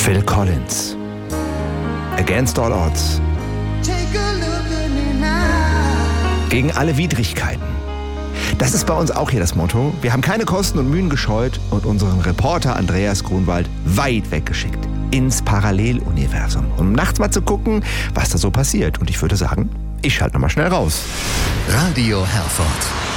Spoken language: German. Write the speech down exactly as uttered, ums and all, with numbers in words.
Phil Collins. Against all odds. Gegen alle Widrigkeiten. Das ist bei uns auch hier das Motto. Wir haben keine Kosten und Mühen gescheut und unseren Reporter Andreas Grunwald weit weggeschickt. Ins Paralleluniversum. Um nachts mal zu gucken, was da so passiert. Und ich würde sagen, ich schalte nochmal schnell raus. Radio Herford.